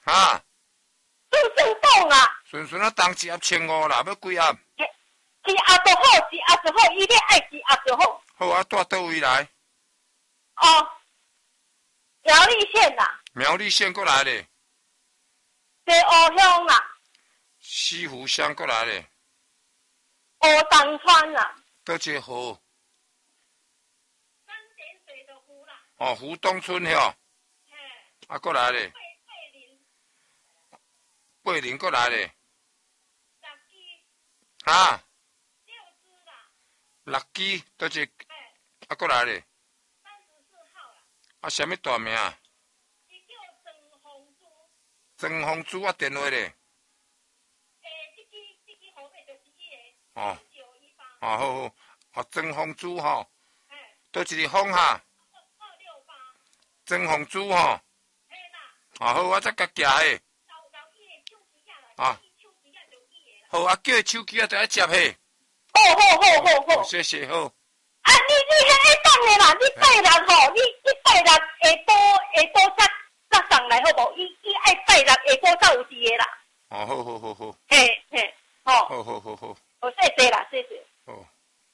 哈， 顺动啊， 顺顺啊，当一盒1500啦，要几盒？ 一盒就好，一盒就好，伊咧爱一盒就好。 好啊，带倒位来？ 哦，苗栗县啦， 苗栗县过来咧， 西湖乡啦， 西湖乡过来咧， 湖东川啦， 倒一个湖？ 三点水的湖啦。 哦，湖东村吼，啊，过来咧，桂林过来咧，哈，6支，倒一，啊，过来咧，啊，什么大名啊？曾凤珠啊，电话咧。哦，哦好好，哦曾凤珠吼，倒一个风哈，曾凤珠吼，哦好，我再甲寄嘿，啊，好啊，叫伊手机啊，就爱接嘿， 好， 谢谢好。 啊，你迄等的啦，你拜六吼，你拜六下晡才上来好无？伊爱拜六下晡才有事的啦。 哦，好， 嘿，好， 好， 好，谢谢啦，谢谢。 好，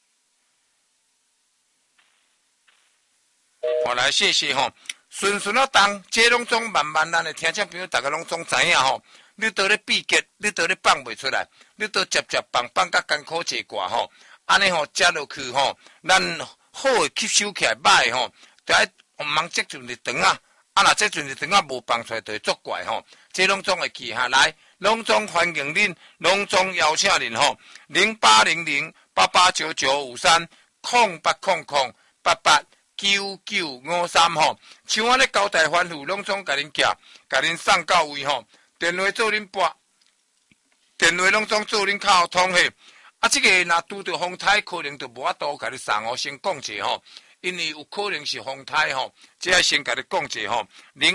好来，谢谢吼。顺顺啊，当这拢总慢慢咱的听众朋友，大家拢总知影吼。你倒咧闭结，你倒咧放袂出来，你倒接放甲艰苦一挂吼。安尼吼，食落去吼，咱好诶吸收起来，歹诶吼，就爱忙这阵日长啊。啊，若这阵日长啊无放出来，就会作怪吼。这拢总会记下来，拢总欢迎恁，拢总邀请恁吼。0800-8899530800889953吼。像我咧交代吩咐，拢总甲恁寄，甲恁送到位吼。电话做恁拨，电话拢总做恁靠通嘿。啊，这个若拄着风台，可能就无法度甲你送哦，先讲者吼，因为有可能是风台吼，这要先甲你讲者吼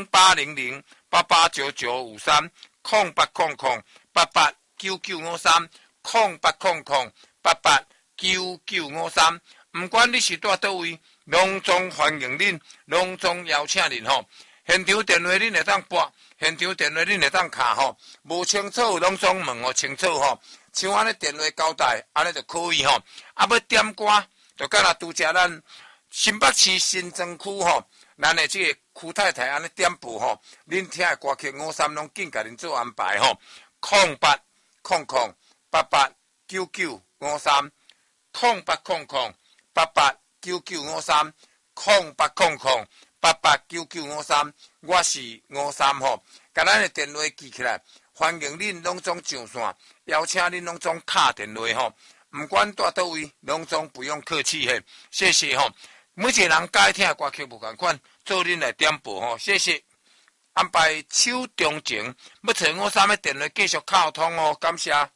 ，0800-8899530800-889953，不管你是在倒位，拢总欢迎恁，拢总邀请恁吼。现场电话恁会当拨，现场电话恁会当卡吼，无清楚拢总问哦清楚吼。像安尼电话交代，安尼就可以吼。啊，要点歌，就敢若拄则咱新北市新庄区吼，咱的这个区太太安尼点播吼，恁听的歌曲53拢紧甲恁做安排吼。0800-8899530800-889953，我是53吼，甲咱的电话记起来。欢迎恁拢总上线，邀请恁拢总敲电话吼，不管在倒位，拢总不用客气嘿，谢谢吼。每一个人该听的歌曲无共款，做恁来点播吼，谢谢。安排手中情，要找53的电话继续敲通哦，感谢。